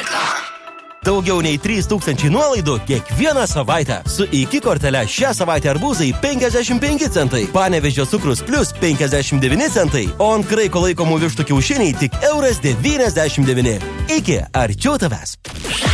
Daugiau nei 3000 nuolaidų kiekvieną savaitę. Su iki kortele šią savaitę arbūzai 55 centai, Panevėžio cukrus plus 59 centai, o ant kraiko laikomų vištų kiaušiniai tik €1,99. Iki arčiau tavęs.